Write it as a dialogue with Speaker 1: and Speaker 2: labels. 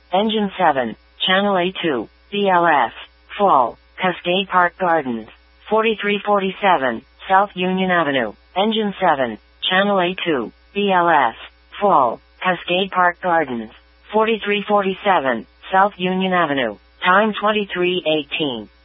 Speaker 1: Engine 7, Channel A2, BLS, Fall, Cascade Park Gardens, 4347, South Union Avenue. Engine 7, Channel A2, BLS, Fall, Cascade Park Gardens, 4347, South Union Avenue. Time 23:18.